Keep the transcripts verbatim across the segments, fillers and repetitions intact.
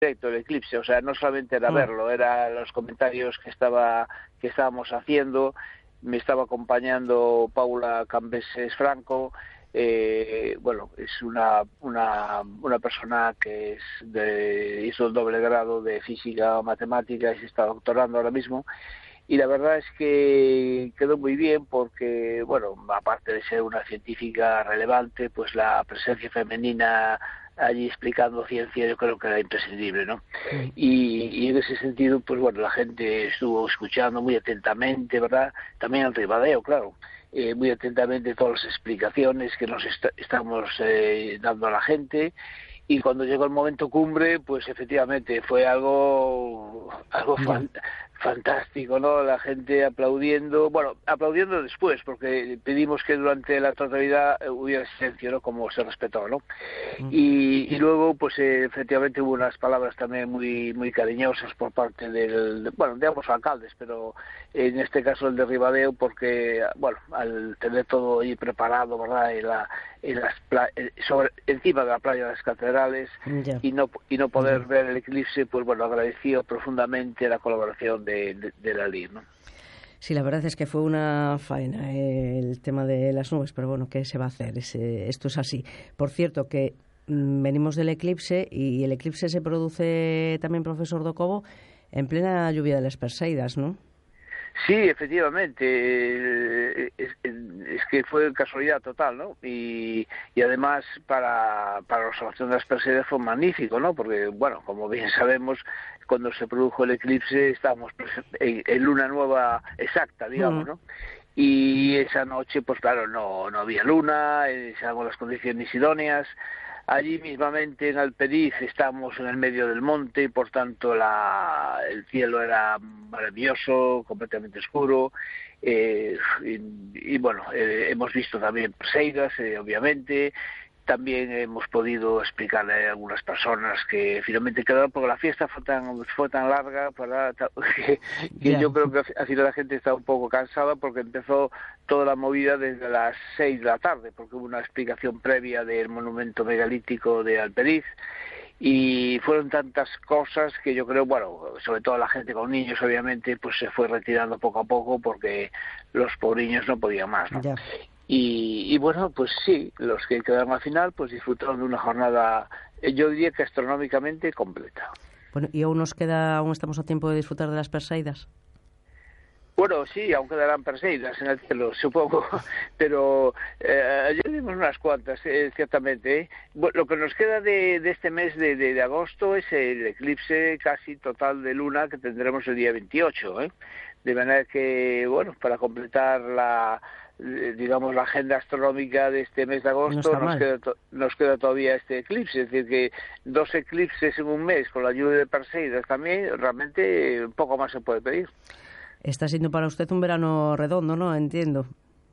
directo el eclipse, o sea, no solamente era verlo, era los comentarios que estaba que estábamos haciendo. Me estaba acompañando Paula Cambeses Franco, eh, bueno, es una una una persona que es de, hizo el doble grado de física o matemática y se está doctorando ahora mismo. Y la verdad es que quedó muy bien porque, bueno, aparte de ser una científica relevante, pues la presencia femenina allí explicando ciencia yo creo que era imprescindible, ¿no? Sí. Y, y en ese sentido, pues bueno, la gente estuvo escuchando muy atentamente, ¿verdad? También al Ribadeo, claro, eh, muy atentamente todas las explicaciones que nos est- estamos eh, dando a la gente. Y cuando llegó el momento cumbre, pues efectivamente fue algo algo fan, fantástico, ¿no? La gente aplaudiendo, bueno, aplaudiendo después, porque pedimos que durante la totalidad hubiera silencio, ¿no? Como se respetó, ¿no? Y, y luego, pues eh, efectivamente hubo unas palabras también muy muy cariñosas por parte del, de, bueno, de ambos alcaldes, pero en este caso el de Ribadeo, porque, bueno, al tener todo ahí preparado, ¿verdad? En la, en las sobre encima de la playa de las Catedrales yeah. y no y no poder yeah. ver el eclipse, pues bueno, agradeció profundamente la colaboración de, de, de la L I R, ¿no? Sí, la verdad es que fue una faena eh, el tema de las nubes, pero bueno, ¿qué se va a hacer? Es, eh, esto es así. Por cierto, que mmm, venimos del eclipse y el eclipse se produce también, profesor Docobo, en plena lluvia de las Perseidas, ¿no? Sí, efectivamente, es, es que fue casualidad total, ¿no? Y, y además para, para la observación de las Perseidas fue magnífico, ¿no? Porque, bueno, como bien sabemos, cuando se produjo el eclipse estábamos en, en luna nueva exacta, digamos, ¿no? Y esa noche, pues claro, no, no había luna, estábamos las condiciones idóneas. Allí mismamente en Alperiz estamos en el medio del monte y por tanto la, el cielo era maravilloso, completamente oscuro eh, y, y bueno, eh, hemos visto también Perseidas, eh, obviamente. También hemos podido explicarle a algunas personas que finalmente quedaron porque la fiesta fue tan fue tan larga para que, que yeah. yo creo que al final la gente está un poco cansada porque empezó toda la movida desde las seis de la tarde porque hubo una explicación previa del monumento megalítico de Alperiz y fueron tantas cosas que yo creo, bueno, sobre todo la gente con niños obviamente pues se fue retirando poco a poco porque los pobriños no podían más, ¿no? Yeah. Y, y bueno, pues sí, los que quedaron al final pues disfrutaron de una jornada, yo diría que astronómicamente completa. Bueno, ¿y aún nos queda, aún estamos a tiempo de disfrutar de las Perseidas? Bueno, sí, aún quedarán Perseidas en el cielo, supongo, pero eh, ayer vimos unas cuantas, eh, ciertamente. ¿eh? Bueno, lo que nos queda de, de este mes de, de, de agosto es el eclipse casi total de luna que tendremos el día veintiocho, ¿eh? De manera que, bueno, para completar la... digamos la agenda astronómica de este mes de agosto no nos queda to- nos queda todavía este eclipse, es decir que dos eclipses en un mes con la lluvia de Perseidas también realmente poco más se puede pedir. Está siendo para usted un verano redondo, ¿no? Entiendo.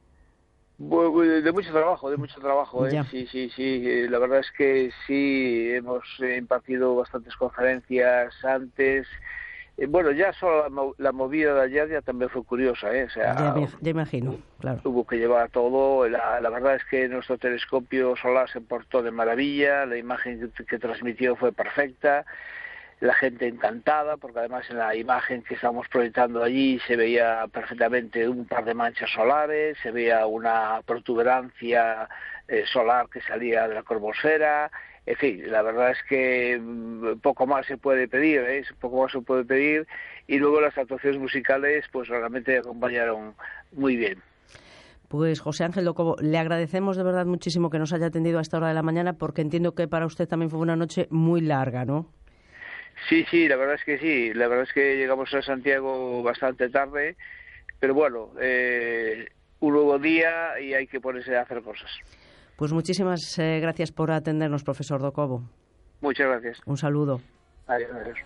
De mucho trabajo, de mucho trabajo, ¿eh? Sí, sí, sí. La verdad es que sí hemos impartido bastantes conferencias antes. Bueno, ya solo la, mo- la movida de ayer ya también fue curiosa, ¿eh? O sea, ya, me, ya imagino, claro. Hubo que llevar todo. La, la verdad es que nuestro telescopio solar se portó de maravilla, la imagen que, que transmitió fue perfecta, la gente encantada, porque además en la imagen que estamos proyectando allí se veía perfectamente un par de manchas solares, se veía una protuberancia eh, solar que salía de la cronosfera. En fin, la verdad es que poco más se puede pedir, ¿eh? Poco más se puede pedir. Y luego las actuaciones musicales, pues realmente acompañaron muy bien. Pues José Ángel Docobo, le agradecemos de verdad muchísimo que nos haya atendido a esta hora de la mañana, porque entiendo que para usted también fue una noche muy larga, ¿no? Sí, sí, la verdad es que sí. La verdad es que llegamos a Santiago bastante tarde, pero bueno, eh, un nuevo día y hay que ponerse a hacer cosas. Pues muchísimas eh, gracias por atendernos, profesor Docobo. Muchas gracias. Un saludo. Adiós, adiós.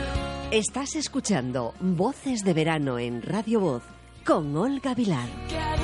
Estás escuchando Voces de Verano en Radio Voz con Olga Vilar.